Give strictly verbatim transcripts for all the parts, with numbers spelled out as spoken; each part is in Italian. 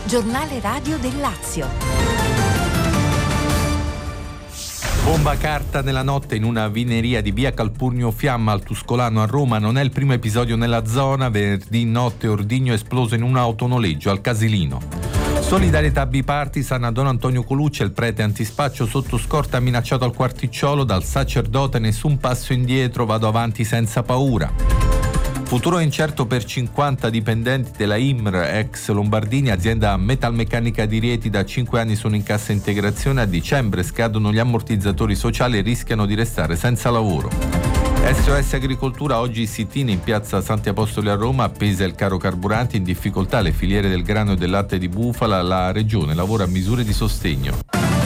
Giornale radio del Lazio. Bomba carta nella notte in una vineria di via Calpurnio Fiamma al Tuscolano a Roma. Non è il primo episodio nella zona. Venerdì notte ordigno esploso in un autonoleggio al Casilino. Solidarietà bipartisan a Don Antonio Coluccia, il prete antispaccio sotto scorta minacciato al quarticciolo dal sacerdote: nessun passo indietro, vado avanti senza paura. Futuro incerto per cinquanta dipendenti della I M R ex Lombardini, azienda metalmeccanica di Rieti. Da cinque anni sono in cassa integrazione, a dicembre scadono gli ammortizzatori sociali e rischiano di restare senza lavoro. S O S Agricoltura, oggi sit-in in piazza Santi Apostoli a Roma, appesa il caro carburanti, in difficoltà le filiere del grano e del latte di bufala, la regione lavora a misure di sostegno.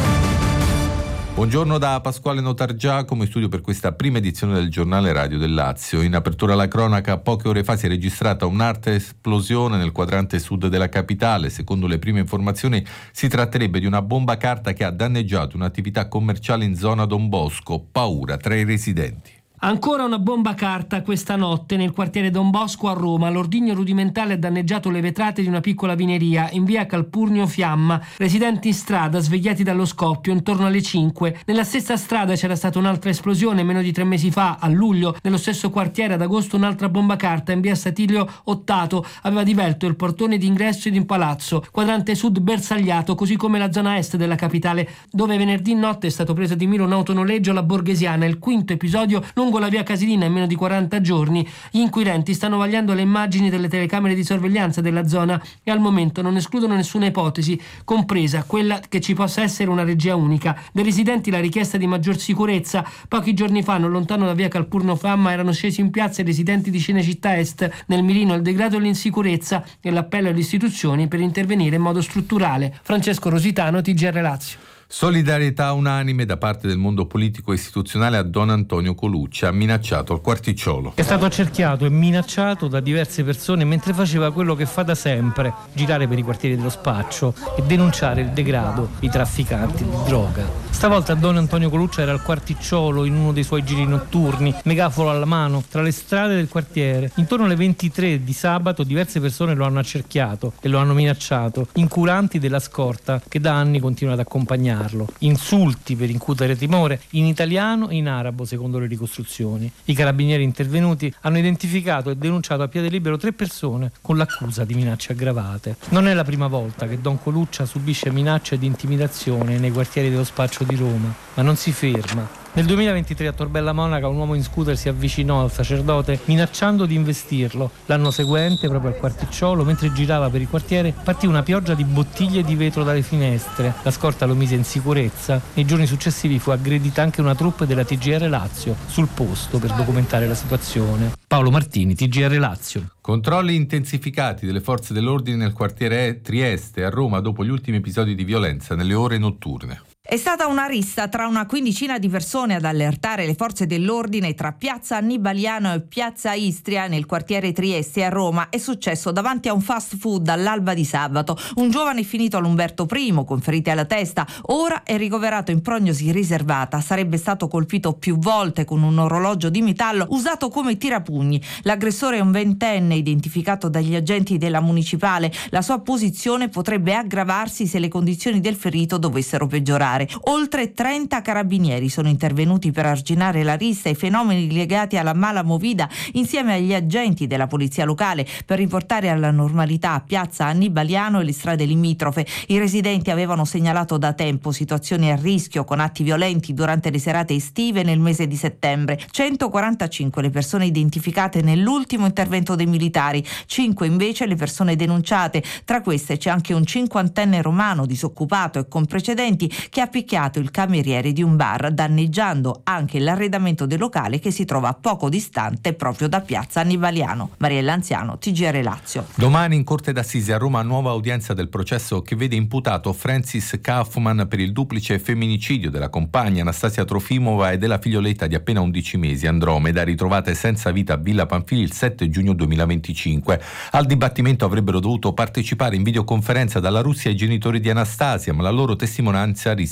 Buongiorno da Pasquale Notargiacomo, in studio per questa prima edizione del Giornale Radio del Lazio. In apertura alla cronaca, poche ore fa si è registrata un'altra esplosione nel quadrante sud della capitale. Secondo le prime informazioni si tratterebbe di una bomba carta che ha danneggiato un'attività commerciale in zona Don Bosco. Paura tra i residenti. Ancora una bomba carta questa notte nel quartiere Don Bosco a Roma. L'ordigno rudimentale ha danneggiato le vetrate di una piccola vineria in via Calpurnio Fiamma. Residenti in strada svegliati dallo scoppio intorno alle cinque. Nella stessa strada c'era stata un'altra esplosione meno di tre mesi fa, a luglio. Nello stesso quartiere ad agosto un'altra bomba carta in via Satilio Ottato aveva divelto il portone d'ingresso di un palazzo. Quadrante sud bersagliato, così come la zona est della capitale, dove venerdì notte è stato preso di mira un autonoleggio alla Borghesiana, il quinto episodio lungo la via Casilina in meno di quaranta giorni. Gli inquirenti stanno vagliando le immagini delle telecamere di sorveglianza della zona e al momento non escludono nessuna ipotesi, compresa quella che ci possa essere una regia unica. Dai residenti la richiesta di maggior sicurezza. Pochi giorni fa, non lontano da via Calpurnio Fiamma, erano scesi in piazza i residenti di Cinecittà Est. Nel mirino il degrado e l'insicurezza e l'appello alle istituzioni per intervenire in modo strutturale. Francesco Rositano, T G R Lazio. Solidarietà unanime da parte del mondo politico e istituzionale a Don Antonio Coluccia, minacciato al quarticciolo. È stato accerchiato e minacciato da diverse persone mentre faceva quello che fa da sempre: girare per i quartieri dello spaccio e denunciare il degrado, i trafficanti di droga. Stavolta Don Antonio Coluccia era al quarticciolo in uno dei suoi giri notturni, megafono alla mano, tra le strade del quartiere. Intorno alle ventitré di sabato diverse persone lo hanno accerchiato e lo hanno minacciato, incuranti della scorta che da anni continua ad accompagnarlo. Insulti per incutere timore in italiano e in arabo, secondo le ricostruzioni. I carabinieri intervenuti hanno identificato e denunciato a piede libero tre persone con l'accusa di minacce aggravate. Non è la prima volta che Don Coluccia subisce minacce di intimidazione nei quartieri dello spaccio di Roma, ma non si ferma. Nel duemilaventitré a Torbella Monaca un uomo in scooter si avvicinò al sacerdote minacciando di investirlo. L'anno seguente, proprio al quarticciolo, mentre girava per il quartiere, partì una pioggia di bottiglie di vetro dalle finestre. La scorta lo mise in sicurezza. Nei giorni successivi fu aggredita anche una troupe della T G R Lazio sul posto per documentare la situazione. Paolo Martini, T G R Lazio. Controlli intensificati delle forze dell'ordine nel quartiere Trieste a Roma dopo gli ultimi episodi di violenza nelle ore notturne. È stata una rissa tra una quindicina di persone ad allertare le forze dell'ordine tra Piazza Annibaliano e Piazza Istria nel quartiere Trieste a Roma. È successo davanti a un fast food all'alba di sabato. Un giovane è finito all'Umberto primo con ferite alla testa, ora è ricoverato in prognosi riservata. Sarebbe stato colpito più volte con un orologio di metallo usato come tirapugni. L'aggressore è un ventenne identificato dagli agenti della municipale. La sua posizione potrebbe aggravarsi se le condizioni del ferito dovessero peggiorare. Oltre trenta carabinieri sono intervenuti per arginare la rissa e i fenomeni legati alla mala movida insieme agli agenti della polizia locale per riportare alla normalità Piazza Annibaliano e le strade limitrofe. I residenti avevano segnalato da tempo situazioni a rischio con atti violenti durante le serate estive nel mese di settembre. centoquarantacinque le persone identificate nell'ultimo intervento dei militari, cinque invece le persone denunciate. Tra queste c'è anche un cinquantenne romano disoccupato e con precedenti che ha picchiato il cameriere di un bar, danneggiando anche l'arredamento del locale che si trova poco distante proprio da Piazza Annibaliano. Mariella Anziano, T G R Lazio. Domani in Corte d'Assise a Roma nuova udienza del processo che vede imputato Francis Kaufman per il duplice femminicidio della compagna Anastasia Trofimova e della figlioletta di appena undici mesi Andromeda, ritrovate senza vita a Villa Pamphili il sette giugno duemilaventicinque. Al dibattimento avrebbero dovuto partecipare in videoconferenza dalla Russia i genitori di Anastasia, ma la loro testimonianza rischia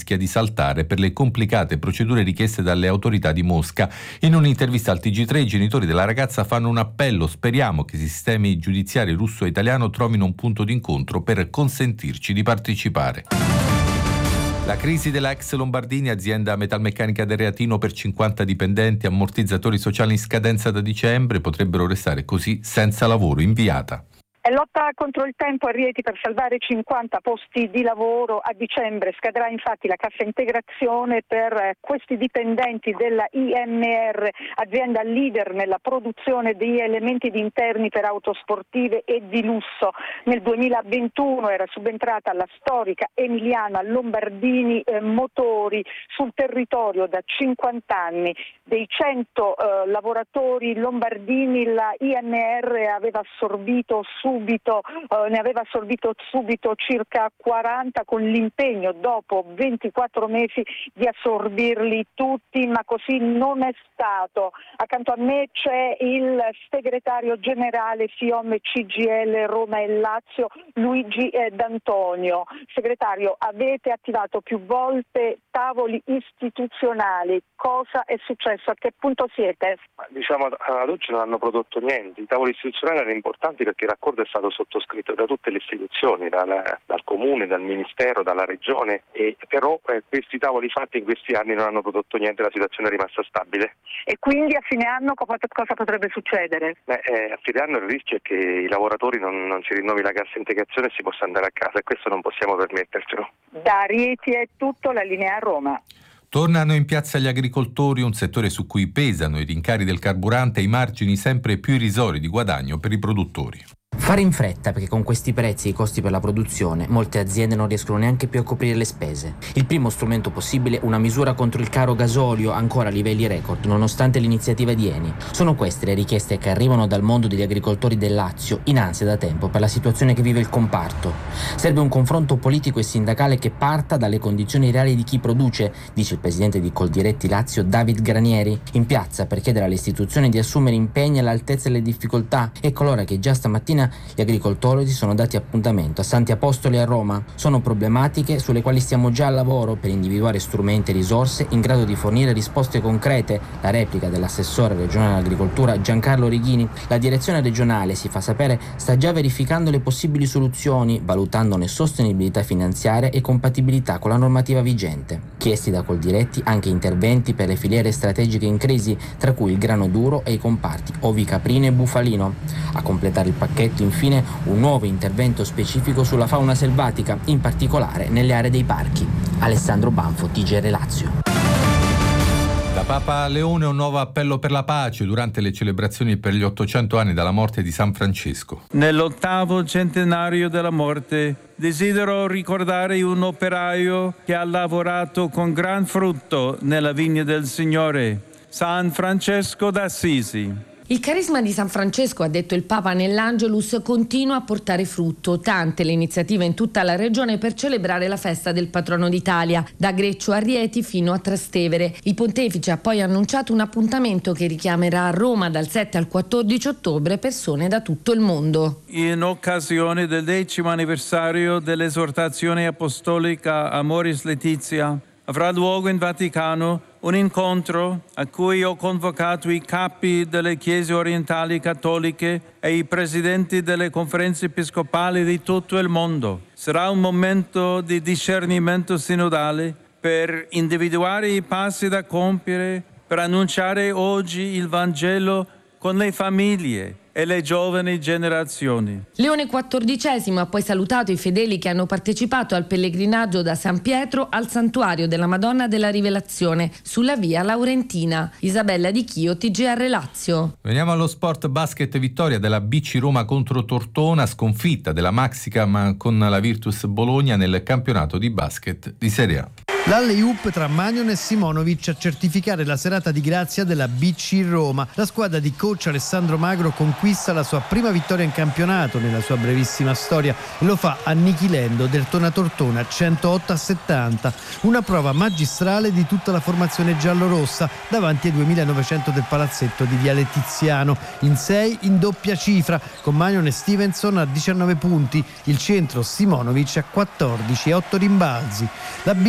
rischia di saltare per le complicate procedure richieste dalle autorità di Mosca. In un'intervista al T G tre i genitori della ragazza fanno un appello: speriamo che i sistemi giudiziari russo e italiano trovino un punto d'incontro per consentirci di partecipare. La crisi della ex Lombardini, azienda metalmeccanica del Reatino per cinquanta dipendenti, ammortizzatori sociali in scadenza da dicembre, potrebbero restare così senza lavoro. Inviata. È lotta contro il tempo a Rieti per salvare cinquanta posti di lavoro. A dicembre scadrà infatti la cassa integrazione per questi dipendenti della I M R, azienda leader nella produzione di elementi di interni per auto sportive e di lusso. Nel duemilaventuno era subentrata la storica emiliana Lombardini eh, Motori sul territorio da cinquanta anni. Dei cento eh, lavoratori lombardini la I M R aveva assorbito su Subito, eh, ne aveva assorbito subito circa quaranta, con l'impegno dopo ventiquattro mesi di assorbirli tutti, ma così non è stato. Accanto a me c'è il segretario generale FIOM C G I L Roma e Lazio, Luigi eh, D'Antonio. Segretario, avete attivato più volte tavoli istituzionali, cosa è successo? A che punto siete? Diciamo ad oggi non hanno prodotto niente. I tavoli istituzionali erano importanti perché il raccordo è stato sottoscritto da tutte le istituzioni, dal, dal comune, dal ministero, dalla regione, e però eh, questi tavoli fatti in questi anni non hanno prodotto niente, la situazione è rimasta stabile. E quindi a fine anno cosa potrebbe succedere? Beh, eh, a fine anno il rischio è che i lavoratori non, non si rinnovi la cassa integrazione e si possa andare a casa, e questo non possiamo permettercelo. Da Rieti è tutto, la linea a Roma. Tornano in piazza gli agricoltori, un settore su cui pesano i rincari del carburante e i margini sempre più irrisori di guadagno per i produttori. Fare in fretta, perché con questi prezzi e i costi per la produzione molte aziende non riescono neanche più a coprire le spese. Il primo strumento possibile, una misura contro il caro gasolio ancora a livelli record nonostante l'iniziativa di Eni. Sono queste le richieste che arrivano dal mondo degli agricoltori del Lazio, in ansia da tempo per la situazione che vive il comparto. Serve un confronto politico e sindacale che parta dalle condizioni reali di chi produce, dice il presidente di Coldiretti Lazio David Granieri, in piazza per chiedere alle istituzioni di assumere impegni all'altezza delle difficoltà. Ecco allora che già stamattina gli agricoltori si sono dati appuntamento a Santi Apostoli a Roma. Sono problematiche sulle quali stiamo già al lavoro per individuare strumenti e risorse in grado di fornire risposte concrete. La replica dell'assessore regionale all'agricoltura Giancarlo Righini. La direzione regionale, si fa sapere, sta già verificando le possibili soluzioni, valutandone sostenibilità finanziaria e compatibilità con la normativa vigente. Chiesti da Coldiretti anche interventi per le filiere strategiche in crisi, tra cui il grano duro e i comparti ovicaprino e bufalino. A completare il pacchetto, infine, un nuovo intervento specifico sulla fauna selvatica, in particolare nelle aree dei parchi. Alessandro Banfo, T G R Lazio. Da Papa Leone un nuovo appello per la pace durante le celebrazioni per gli ottocento anni dalla morte di San Francesco. Nell'ottavo centenario della morte desidero ricordare un operaio che ha lavorato con gran frutto nella vigna del Signore, San Francesco d'Assisi. Il carisma di San Francesco, ha detto il Papa nell'Angelus, continua a portare frutto. Tante le iniziative in tutta la regione per celebrare la festa del patrono d'Italia, da Greccio a Rieti fino a Trastevere. Il pontefice ha poi annunciato un appuntamento che richiamerà a Roma dal sette al quattordici ottobre persone da tutto il mondo. In occasione del decimo anniversario dell'esortazione apostolica Amoris Laetitia, avrà luogo in Vaticano un incontro a cui ho convocato i capi delle chiese orientali cattoliche e i presidenti delle conferenze episcopali di tutto il mondo. Sarà un momento di discernimento sinodale per individuare i passi da compiere per annunciare oggi il Vangelo con le famiglie e le giovani generazioni. Leone quattordicesimo ha poi salutato i fedeli che hanno partecipato al pellegrinaggio da San Pietro al santuario della Madonna della Rivelazione sulla via Laurentina. Isabella Di Chio, T G R Lazio. Veniamo allo sport. Basket, vittoria della B C Roma contro Tortona, sconfitta della Maxicam con la Virtus Bologna nel campionato di basket di Serie A. L'alley-oop tra Magnon e Simonovic a certificare la serata di grazia della B C Roma. La squadra di coach Alessandro Magro conquista la sua prima vittoria in campionato nella sua brevissima storia e lo fa annichilendo Deltona Tortona centootto a settanta. Una prova magistrale di tutta la formazione giallorossa davanti ai duemilanovecento del palazzetto di Viale Tiziano. In sei in doppia cifra, con Magnon e Stevenson a diciannove punti, il centro Simonovic a quattordici e otto rimbalzi. La B C ha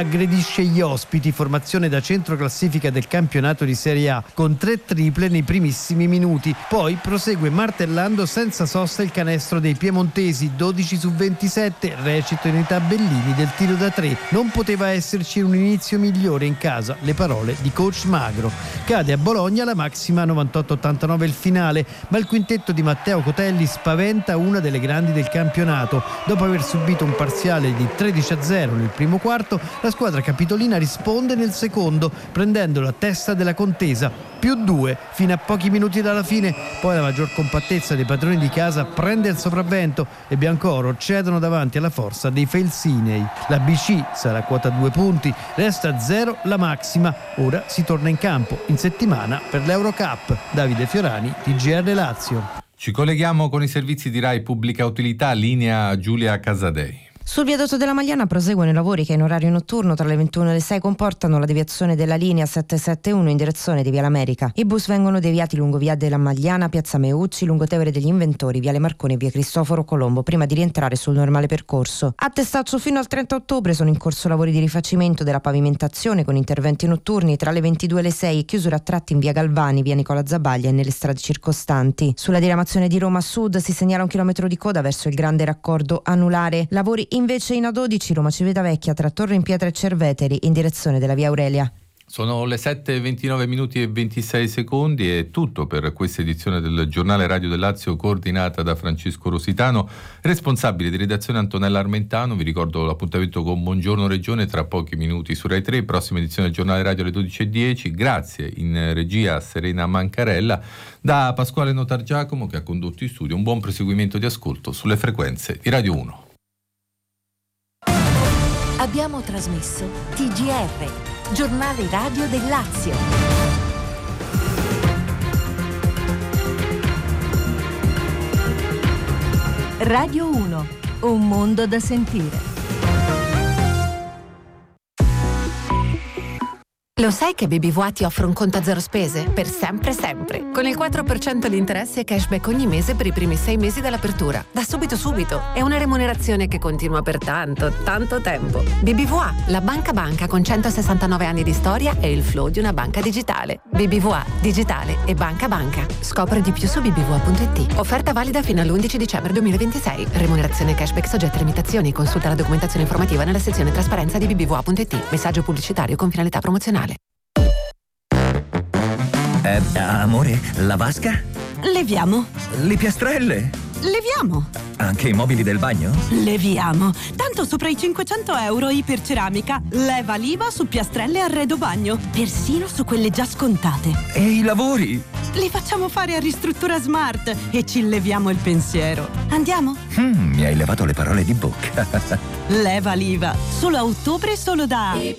aggredisce gli ospiti, formazione da centro classifica del campionato di Serie A, con tre triple nei primissimi minuti. Poi prosegue martellando senza sosta il canestro dei piemontesi, dodici su ventisette, recitano i tabellini del tiro da tre. Non poteva esserci un inizio migliore in casa, le parole di coach Magro. Cade a Bologna la massima novantotto ottantanove il finale, ma il quintetto di Matteo Cotelli spaventa una delle grandi del campionato. Dopo aver subito un parziale di tredici a zero nel primo quarto, la squadra capitolina risponde nel secondo, prendendo la testa della contesa, più due fino a pochi minuti dalla fine. Poi la maggior compattezza dei padroni di casa prende il sopravvento e biancooro cedono davanti alla forza dei Felsinei. La B C sarà quota due punti, resta a zero la massima. Ora si torna in campo in settimana per l'Eurocup. Davide Fiorani, T G R Lazio. Ci colleghiamo con i servizi di Rai Pubblica Utilità, linea Giulia Casadei. Sul viadotto della Magliana proseguono i lavori che in orario notturno tra le ventuno e le sei comportano la deviazione della linea settecentosettantuno in direzione di Via l'America. I bus vengono deviati lungo Via della Magliana, Piazza Meucci, lungo Tevere degli Inventori, Viale Marconi e Via Cristoforo Colombo, prima di rientrare sul normale percorso. A Testaccio fino al trenta ottobre sono in corso lavori di rifacimento della pavimentazione con interventi notturni tra le ventidue e le sei e chiusura a tratti in Via Galvani, Via Nicola Zabaglia e nelle strade circostanti. Sulla diramazione di Roma Sud si segnala un chilometro di coda verso il grande raccordo anulare. Lavori invece in A dodici Roma Civitavecchia tra Torre in Pietra e Cerveteri in direzione della via Aurelia. Sono le sette e ventinove minuti e ventisei secondi. È tutto per questa edizione del giornale Radio del Lazio, coordinata da Francesco Rositano, responsabile di redazione Antonella Armentano. Vi ricordo l'appuntamento con Buongiorno Regione tra pochi minuti su Rai tre, prossima edizione del giornale radio alle dodici e dieci. Grazie in regia a Serena Mancarella, da Pasquale Notargiacomo che ha condotto in studio. Un buon proseguimento di ascolto sulle frequenze di Radio uno. Abbiamo trasmesso T G R, giornale radio del Lazio. Radio uno, un mondo da sentire. Lo sai che B B V A ti offre un conto a zero spese? Per sempre sempre. Con il quattro per cento di interesse e cashback ogni mese per i primi sei mesi dall'apertura. Da subito subito. È una remunerazione che continua per tanto, tanto tempo. B B V A, la banca banca con centosessantanove anni di storia e il flow di una banca digitale. B B V A, digitale e banca banca. Scopri di più su b b v a punto i t. Offerta valida fino all'undici dicembre duemilaventisei. Remunerazione cashback soggetta a limitazioni. Consulta la documentazione informativa nella sezione trasparenza di b b v a punto i t. Messaggio pubblicitario con finalità promozionale. Eh, amore, la vasca? Leviamo. Le piastrelle? Leviamo. Anche i mobili del bagno? Leviamo. Tanto sopra i cinquecento euro Iperceramica. Leva l'I V A su piastrelle e arredo bagno. Persino su quelle già scontate. E i lavori? Li facciamo fare a Ristruttura Smart e ci leviamo il pensiero. Andiamo? Mm, mi hai levato le parole di bocca. Leva l'I V A. Solo a ottobre, solo da...